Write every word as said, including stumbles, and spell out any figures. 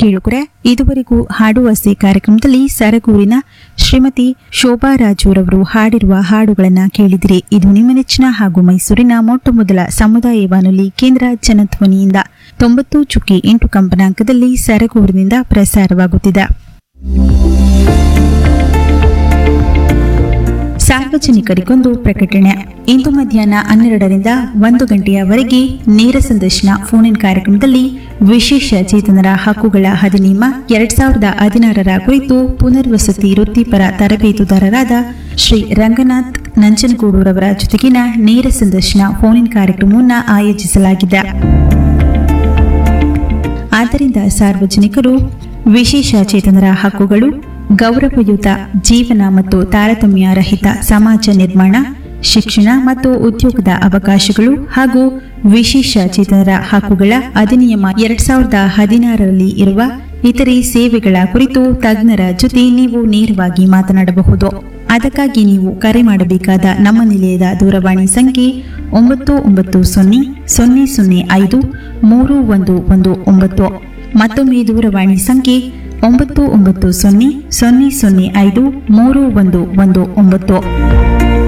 ಕೇಳುಗರೆ, ಇದುವರೆಗೂ ಹಾಡುವಾಸೆ ಕಾರ್ಯಕ್ರಮದಲ್ಲಿ ಸರಗೂರಿನ ಶ್ರೀಮತಿ ಶೋಭಾ ರಾಜೂರವರು ಹಾಡಿರುವ ಹಾಡುಗಳನ್ನು ಕೇಳಿದಿರಿ. ಇದು ನಿಮ್ಮ ನೆಚ್ಚಿನ ಹಾಗೂ ಮೈಸೂರಿನ ಮೊಟ್ಟ ಮೊದಲ ಸಮುದಾಯ ಬಾನುಲಿ ಕೇಂದ್ರ ಜನಧ್ವನಿಯಿಂದ ತೊಂಬತ್ತು ಚುಕ್ಕಿ ಎಂಟು ಕಂಪನಾಂಕದಲ್ಲಿ ಸರಗೂರಿನಿಂದ ಪ್ರಸಾರವಾಗುತ್ತಿದೆ. ಸಾರ್ವಜನಿಕರಿಗೊಂದು ಪ್ರಕಟಣೆ. ಇಂದು ಮಧ್ಯಾಹ್ನ ಹನ್ನೆರಡರಿಂದ ಒಂದು ಗಂಟೆಯವರೆಗೆ ನೇರ ಸಂದರ್ಶನ ಫೋನ್ ಇನ್ ಕಾರ್ಯಕ್ರಮದಲ್ಲಿ ವಿಶೇಷ ಚೇತನರ ಹಕ್ಕುಗಳ ಅಧಿನಿಯಮ ಎರಡ್ ಸಾವಿರದ ಹದಿನಾರರ ಕುರಿತು ಪುನರ್ವಸತಿ ವೃತ್ತಿಪರ ತರಬೇತುದಾರರಾದ ಶ್ರೀ ರಂಗನಾಥ್ ನಂಜನಗೂಡೂರವರ ಜೊತೆಗಿನ ನೇರ ಸಂದರ್ಶನ ಫೋನ್ ಇನ್ ಕಾರ್ಯಕ್ರಮವನ್ನು ಆಯೋಜಿಸಲಾಗಿದೆ. ಆದ್ದರಿಂದ ಸಾರ್ವಜನಿಕರು ವಿಶೇಷ ಚೇತನರ ಹಕ್ಕುಗಳು, ಗೌರವಯುತ ಜೀವನ ಮತ್ತು ತಾರತಮ್ಯ ರಹಿತ ಸಮಾಜ ನಿರ್ಮಾಣ, ಶಿಕ್ಷಣ ಮತ್ತು ಉದ್ಯೋಗದ ಅವಕಾಶಗಳು ಹಾಗೂ ವಿಶೇಷ ಚೇತನರ ಹಕ್ಕುಗಳ ಅಧಿನಿಯಮ ಎರಡ್ ಸಾವಿರದ ಹದಿನಾರರಲ್ಲಿ ಇರುವ ಇತರೆ ಸೇವೆಗಳ ಕುರಿತು ತಜ್ಞರ ಜೊತೆ ನೀವು ನೇರವಾಗಿ ಮಾತನಾಡಬಹುದು. ಅದಕ್ಕಾಗಿ ನೀವು ಕರೆ ಮಾಡಬೇಕಾದ ನಮ್ಮ ನಿಲಯದ ದೂರವಾಣಿ ಸಂಖ್ಯೆ ಒಂಬತ್ತು ಒಂಬತ್ತು ಸೊನ್ನೆ ಸೊನ್ನೆ ಸೊನ್ನೆ ಐದು ಮೂರು ಒಂದು ಒಂದು ಒಂಬತ್ತು. ಮತ್ತೊಮ್ಮೆ ದೂರವಾಣಿ ಸಂಖ್ಯೆ ಒಂಬತ್ತು ಒಂಬತ್ತು ಸೊನ್ನೆ ಸೊನ್ನೆ ಸೊನ್ನೆ ಐದು ಮೂರು ಒಂದು ಒಂದು ಒಂಬತ್ತು.